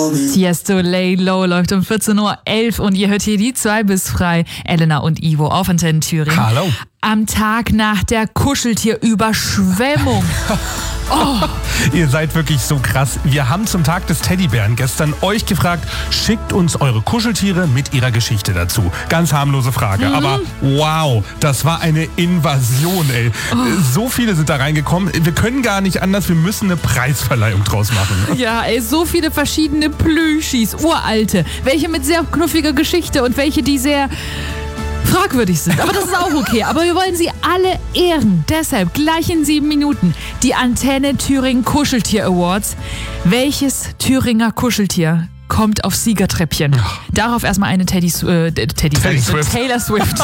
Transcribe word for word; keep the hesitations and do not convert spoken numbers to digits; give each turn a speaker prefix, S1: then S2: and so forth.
S1: Tiesto Lay Low läuft um vierzehn Uhr elf und ihr hört hier die zwei bis frei. Elena und Ivo auf Antenne Thüringen.
S2: Hallo.
S1: Am Tag nach der Kuscheltierüberschwemmung. Oh.
S2: Ihr seid wirklich so krass. Wir haben zum Tag des Teddybären gestern euch gefragt, schickt uns eure Kuscheltiere mit ihrer Geschichte dazu. Ganz harmlose Frage, mhm. aber wow, das war eine Invasion, ey. Oh. So viele sind da reingekommen. Wir können gar nicht anders, wir müssen eine Preisverleihung draus machen.
S1: Ja, ey, so viele verschiedene Plüschis, uralte. Welche mit sehr knuffiger Geschichte und welche, die sehr fragwürdig sind. Aber das ist auch okay. Aber wir wollen sie alle ehren. Deshalb gleich in sieben Minuten die Antenne Thüringen Kuscheltier Awards. Welches Thüringer Kuscheltier kommt aufs Siegertreppchen? Darauf erstmal eine Teddy, äh, Teddy,
S2: Teddy
S1: Swift.
S2: Swift.
S1: Taylor Swift.